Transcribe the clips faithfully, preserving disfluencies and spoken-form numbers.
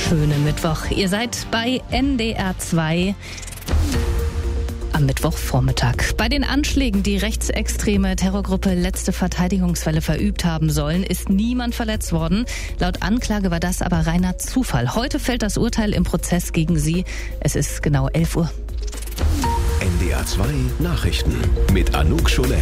wunderschönen Mittwoch. Ihr seid bei N D R zwei am Mittwochvormittag. Bei den Anschlägen, die rechtsextreme Terrorgruppe Letzte Verteidigungswelle verübt haben sollen, ist niemand verletzt worden. Laut Anklage war das aber reiner Zufall. Heute fällt das Urteil im Prozess gegen sie. Es ist genau elf Uhr. N D R zwei Nachrichten mit Anouk Scholen.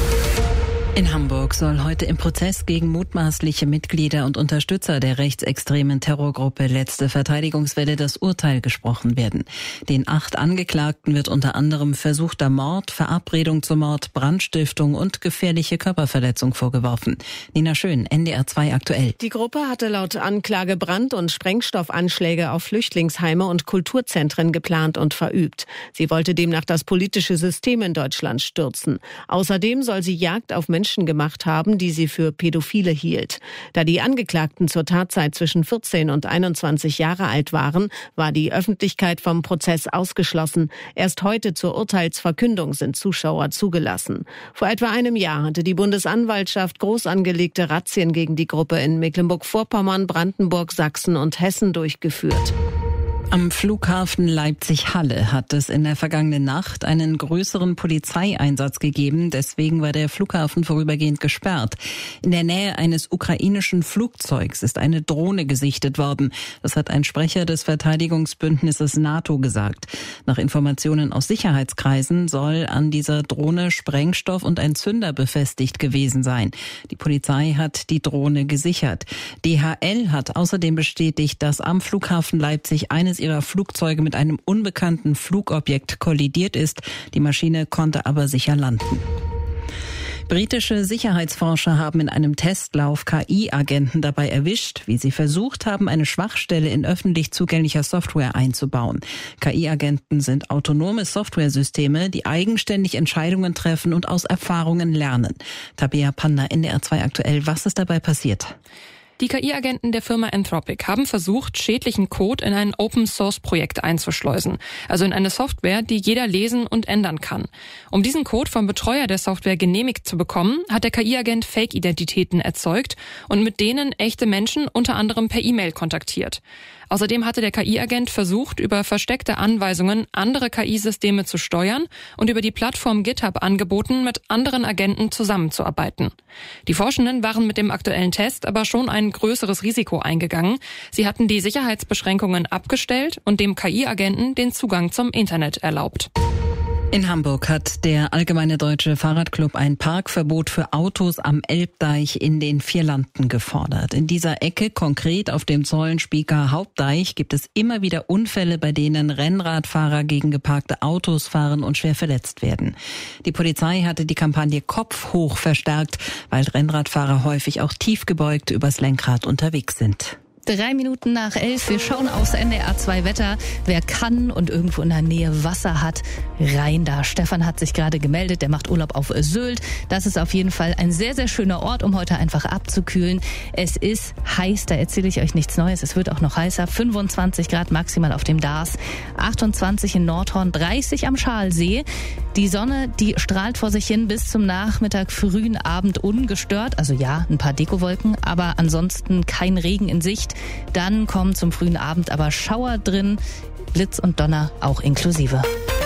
In Hamburg soll heute im Prozess gegen mutmaßliche Mitglieder und Unterstützer der rechtsextremen Terrorgruppe Letzte Verteidigungswelle das Urteil gesprochen werden. Den acht Angeklagten wird unter anderem versuchter Mord, Verabredung zum Mord, Brandstiftung und gefährliche Körperverletzung vorgeworfen. Nina Schön, N D R zwei aktuell. Die Gruppe hatte laut Anklage Brand- und Sprengstoffanschläge auf Flüchtlingsheime und Kulturzentren geplant und verübt. Sie wollte demnach das politische System in Deutschland stürzen. Außerdem soll sie Jagd auf Menschen gemacht haben, die sie für Pädophile hielt. Da die Angeklagten zur Tatzeit zwischen vierzehn und einundzwanzig Jahre alt waren, war die Öffentlichkeit vom Prozess ausgeschlossen. Erst heute zur Urteilsverkündung sind Zuschauer zugelassen. Vor etwa einem Jahr hatte die Bundesanwaltschaft groß angelegte Razzien gegen die Gruppe in Mecklenburg-Vorpommern, Brandenburg, Sachsen und Hessen durchgeführt. Am Flughafen Leipzig-Halle hat es in der vergangenen Nacht einen größeren Polizeieinsatz gegeben. Deswegen war der Flughafen vorübergehend gesperrt. In der Nähe eines ukrainischen Flugzeugs ist eine Drohne gesichtet worden. Das hat ein Sprecher des Verteidigungsbündnisses NATO gesagt. Nach Informationen aus Sicherheitskreisen soll an dieser Drohne Sprengstoff und ein Zünder befestigt gewesen sein. Die Polizei hat die Drohne gesichert. D H L hat außerdem bestätigt, dass am Flughafen Leipzig eines ihrer Flugzeuge mit einem unbekannten Flugobjekt kollidiert ist. Die Maschine konnte aber sicher landen. Britische Sicherheitsforscher haben in einem Testlauf K I-Agenten dabei erwischt, wie sie versucht haben, eine Schwachstelle in öffentlich zugänglicher Software einzubauen. K I-Agenten sind autonome Softwaresysteme, die eigenständig Entscheidungen treffen und aus Erfahrungen lernen. Tabea Panda, N D R zwei aktuell. Was ist dabei passiert? Die K I-Agenten der Firma Anthropic haben versucht, schädlichen Code in ein Open-Source-Projekt einzuschleusen, also in eine Software, die jeder lesen und ändern kann. Um diesen Code vom Betreuer der Software genehmigt zu bekommen, hat der K I-Agent Fake-Identitäten erzeugt und mit denen echte Menschen unter anderem per E-Mail kontaktiert. Außerdem hatte der K I-Agent versucht, über versteckte Anweisungen andere K I-Systeme zu steuern und über die Plattform GitHub angeboten, mit anderen Agenten zusammenzuarbeiten. Die Forschenden waren mit dem aktuellen Test aber schon ein größeres Risiko eingegangen. Sie hatten die Sicherheitsbeschränkungen abgestellt und dem K I-Agenten den Zugang zum Internet erlaubt. In Hamburg hat der Allgemeine Deutsche Fahrradclub ein Parkverbot für Autos am Elbdeich in den Vierlanden gefordert. In dieser Ecke, konkret auf dem Zollenspieker Hauptdeich, gibt es immer wieder Unfälle, bei denen Rennradfahrer gegen geparkte Autos fahren und schwer verletzt werden. Die Polizei hatte die Kampagne Kopf hoch verstärkt, weil Rennradfahrer häufig auch tief gebeugt übers Lenkrad unterwegs sind. Drei Minuten nach elf, wir schauen aufs N D R zwei Wetter. Wer kann und irgendwo in der Nähe Wasser hat, rein da. Stefan hat sich gerade gemeldet, der macht Urlaub auf Sylt. Das ist auf jeden Fall ein sehr, sehr schöner Ort, um heute einfach abzukühlen. Es ist heiß, da erzähle ich euch nichts Neues. Es wird auch noch heißer, fünfundzwanzig Grad maximal auf dem Dars, achtundzwanzig in Nordhorn, dreißig am Schalsee. Die Sonne, die strahlt vor sich hin bis zum Nachmittag, frühen Abend ungestört. Also ja, ein paar Dekowolken, aber ansonsten kein Regen in Sicht. Dann kommen zum frühen Abend aber Schauer drin, Blitz und Donner auch inklusive.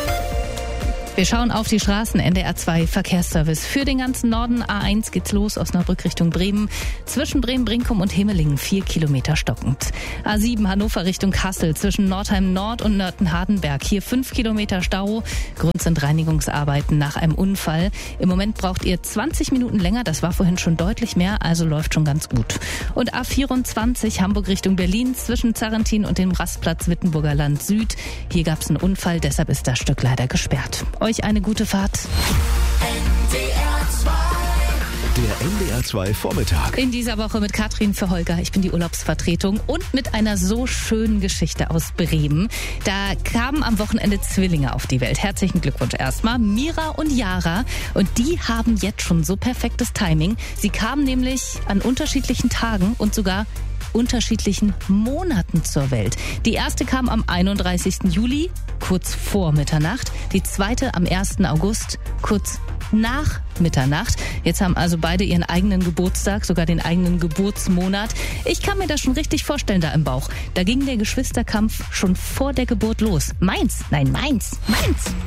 Wir schauen auf die Straßen. N D R zwei Verkehrsservice für den ganzen Norden. A eins geht's los, Osnabrück Richtung Bremen. Zwischen Bremen-Brinkum und Hemelingen vier Kilometer stockend. A sieben Hannover Richtung Kassel. Zwischen Nordheim Nord und Nörten-Hardenberg. Hier fünf Kilometer Stau. Grund sind Reinigungsarbeiten nach einem Unfall. Im Moment braucht ihr zwanzig Minuten länger. Das war vorhin schon deutlich mehr, also läuft schon ganz gut. Und A vierundzwanzig Hamburg Richtung Berlin. Zwischen Zarrentin und dem Rastplatz Wittenburger Land Süd. Hier gab's einen Unfall, deshalb ist das Stück leider gesperrt. Euch eine gute Fahrt. N D R zwei. Der N D R zwei Vormittag. In dieser Woche mit Katrin für Holger. Ich bin die Urlaubsvertretung und mit einer so schönen Geschichte aus Bremen. Da kamen am Wochenende Zwillinge auf die Welt. Herzlichen Glückwunsch erstmal. Mira und Yara. Und die haben jetzt schon so perfektes Timing. Sie kamen nämlich an unterschiedlichen Tagen und sogar unterschiedlichen Monaten zur Welt. Die erste kam am einunddreißigsten Juli, kurz vor Mitternacht. Die zweite am ersten August, kurz nach Mitternacht. Jetzt haben also beide ihren eigenen Geburtstag, sogar den eigenen Geburtsmonat. Ich kann mir das schon richtig vorstellen da im Bauch. Da ging der Geschwisterkampf schon vor der Geburt los. Meins, nein, meins, meins.